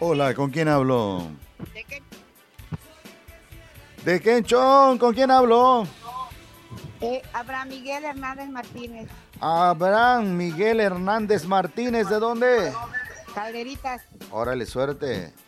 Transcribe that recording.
Hola, ¿con quién hablo? ¿De qué? ¿De Quenchón? ¿Con quién hablo? Abraham Miguel Hernández Martínez. Abraham Miguel Hernández Martínez, ¿de dónde? Calderitas. Órale, suerte.